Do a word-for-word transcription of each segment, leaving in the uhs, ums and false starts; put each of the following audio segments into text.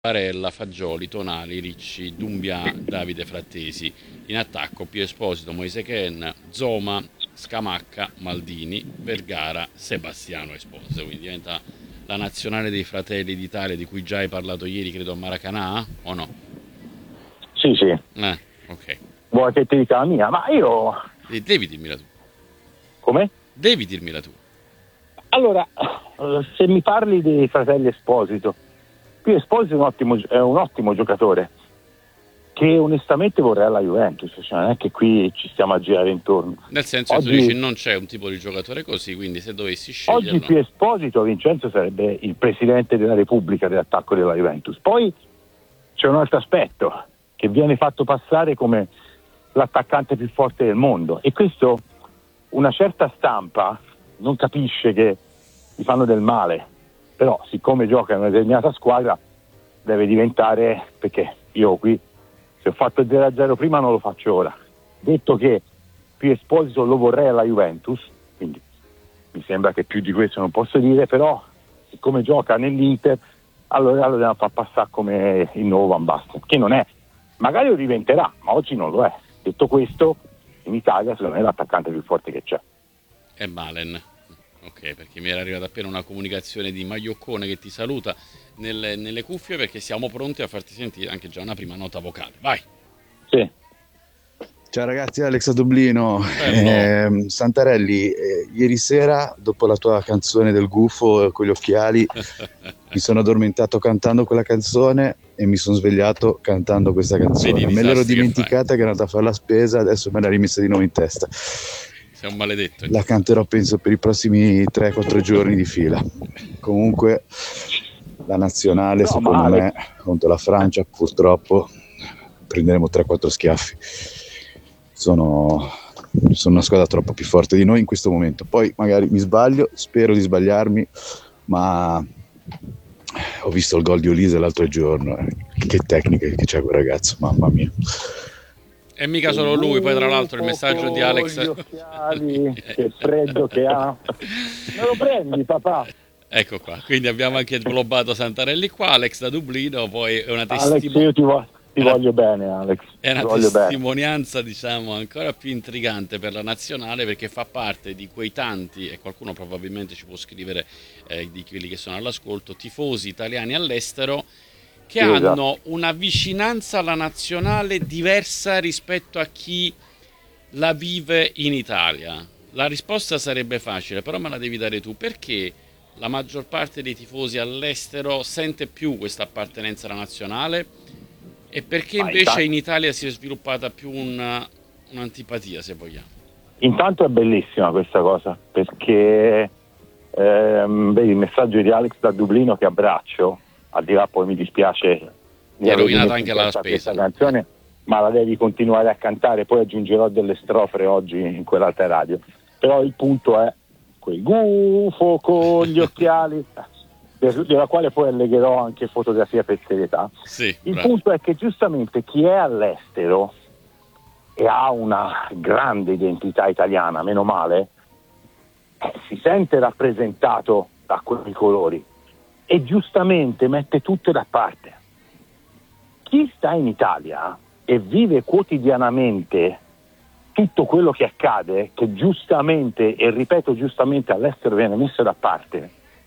Barella, Fagioli, Tonali, Ricci, Dumbia, Davide Frattesi. In attacco Pio Esposito, Moise Ken, Zoma, Scamacca, Maldini, Vergara, Sebastiano Esposito. Quindi diventa la nazionale dei Fratelli d'Italia di cui già hai parlato ieri, credo a Maracanã, o no? Sì, sì. Eh, ok. Vuoi che ti dica la mia? Ma io... E devi dirmela tu. Come? Devi dirmela tu. Allora, se mi parli dei Fratelli Esposito, Pio Esposito è un ottimo, è un ottimo giocatore che onestamente vorrei alla Juventus, cioè non è che qui ci stiamo a girare intorno. Nel senso che tu dici non c'è un tipo di giocatore così, quindi se dovessi scegliere... Oggi Pio Esposito, Vincenzo, sarebbe il presidente della Repubblica dell'attacco della Juventus. Poi c'è un altro aspetto che viene fatto passare come l'attaccante più forte del mondo, e questo una certa stampa non capisce che gli fanno del male, però siccome gioca in una determinata squadra deve diventare, perché io qui se ho fatto il zero a zero prima non lo faccio ora. Detto che Pio Esposito lo vorrei alla Juventus, quindi mi sembra che più di questo non posso dire, però siccome gioca nell'Inter allora lo dobbiamo far passare come il nuovo Van Basten, che non è, magari lo diventerà, ma oggi non lo è. Detto questo, in Italia secondo me è l'attaccante più forte che c'è. È Malen. Ok, perché mi era arrivata appena una comunicazione di Maglioccone che ti saluta nelle, nelle cuffie, perché siamo pronti a farti sentire anche già una prima nota vocale. Vai! Sì. Ciao ragazzi, Alex a Dublino. Eh, Santarelli, eh, ieri sera dopo la tua canzone del gufo eh, con gli occhiali mi sono addormentato cantando quella canzone e mi sono svegliato cantando questa canzone. Vedi, me l'ero disastri che dimenticata che, che ero andata a fare la spesa, adesso me l'ha rimessa di nuovo in testa. Sei un maledetto. La canterò penso per i prossimi tre quattro giorni di fila. Comunque la nazionale, No, secondo male. me, contro la Francia purtroppo prenderemo tre quattro schiaffi. Sono, sono una squadra troppo più forte di noi in questo momento. Poi magari mi sbaglio, spero di sbagliarmi, ma ho visto il gol di Olise l'altro giorno. Che tecnica che c'è quel ragazzo, mamma mia. E mica solo lui, poi tra l'altro il messaggio di Alex... Gli occhiali, che freddo che ha. Me lo prendi, papà? Ecco qua, quindi abbiamo anche sglobato Santarelli qua, Alex da Dublino, poi è una Alex, testimonianza... io ti, vo- ti voglio bene, Alex. È una ti voglio testimonianza, diciamo, ancora più intrigante per la nazionale, perché fa parte di quei tanti, e qualcuno probabilmente ci può scrivere eh, di quelli che sono all'ascolto, tifosi italiani all'estero che Sì, hanno esatto. una vicinanza alla nazionale diversa rispetto a chi la vive in Italia. La risposta sarebbe facile, però me la devi dare tu. Perché la maggior parte dei tifosi all'estero sente più questa appartenenza alla nazionale e perché Ma invece intanto- in Italia si è sviluppata più una, un'antipatia, se vogliamo? Intanto è bellissima questa cosa, perché ehm, vedi il messaggio di Alex da Dublino che abbraccio, al di là poi mi dispiace Ti è aver rovinata messo anche in la testa spesa. questa canzone, ma la devi continuare a cantare, poi aggiungerò delle strofe oggi in quell'altra radio. Però il punto è quel gufo con gli occhiali, della quale poi allegherò anche fotografia per serietà. Sì, Il bravo. punto è che giustamente chi è all'estero e ha una grande identità italiana, meno male, eh, si sente rappresentato da quei colori e giustamente mette tutto da parte. Chi sta in Italia e vive quotidianamente tutto quello che accade, che giustamente, e ripeto giustamente, all'estero viene messo da parte,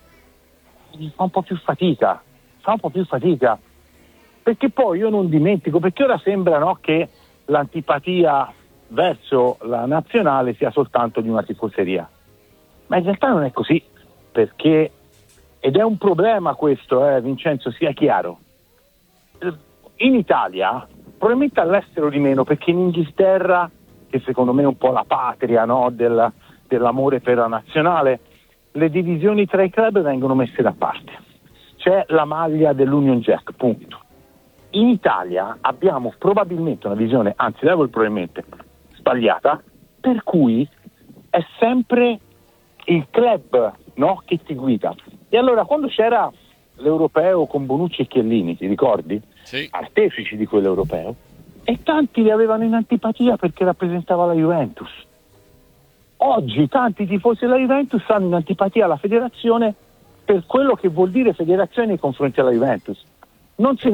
fa un po' più fatica, fa un po' più fatica, perché poi io non dimentico, perché ora sembra, no, che l'antipatia verso la nazionale sia soltanto di una tifoseria, ma in realtà non è così, perché, ed è un problema questo, eh, Vincenzo, sia chiaro, in Italia, probabilmente all'estero di meno, perché in Inghilterra, che secondo me è un po' la patria, no, del, dell'amore per la nazionale, le divisioni tra i club vengono messe da parte, c'è la maglia dell'Union Jack, punto. In Italia abbiamo probabilmente una visione, anzi levo il probabilmente, sbagliata, per cui è sempre il club, no, che ti guida. E allora quando c'era l'europeo con Bonucci e Chiellini, ti ricordi? Sì. Artefici di quell'europeo, e tanti li avevano in antipatia perché rappresentava la Juventus. Oggi tanti tifosi della Juventus hanno in antipatia alla federazione per quello che vuol dire federazione nei confronti della Juventus. non si